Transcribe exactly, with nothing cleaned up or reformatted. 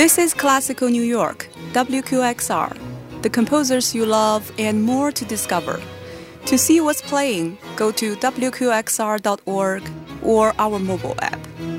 This is Classical New York, W Q X R, the composers you love and more to discover. To see what's playing, go to W Q X R dot org or our mobile app.